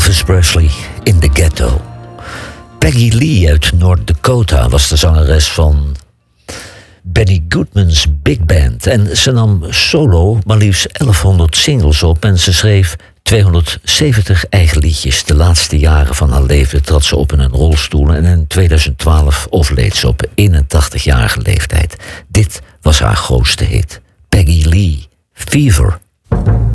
Elvis Presley in the Ghetto. Peggy Lee uit North Dakota was de zangeres van Benny Goodman's Big Band. En ze nam solo maar liefst 1100 singles op en ze schreef 270 eigen liedjes. De laatste jaren van haar leven trad ze op in een rolstoel en in 2012 overleed ze op 81-jarige leeftijd. Dit was haar grootste hit. Peggy Lee, Fever.